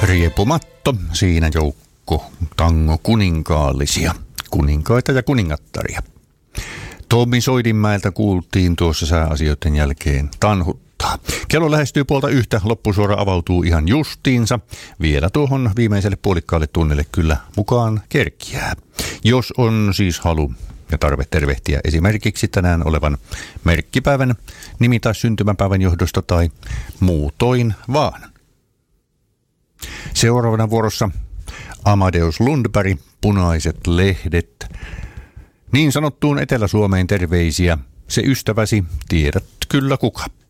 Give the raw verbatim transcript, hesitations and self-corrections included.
Riepumatto, siinä joukko tango kuninkaallisia, kuninkaita ja kuningattaria. Tommi Soidinmäeltä kuultiin tuossa sääasioiden jälkeen tanhuttaa. Kello lähestyy puolta yhtä, loppusuora avautuu ihan justiinsa. Vielä tuohon viimeiselle puolikkaalle tunnille kyllä mukaan kerkiää. Jos on siis halu ja tarve tervehtiä esimerkiksi tänään olevan merkkipäivän, nimi- tai syntymäpäivän johdosta tai muutoin vaan. Seuraavana vuorossa Amadeus Lundberg, Punaiset lehdet. Niin sanottuun Etelä-Suomeen terveisiä, se ystäväsi, tiedät kyllä kuka.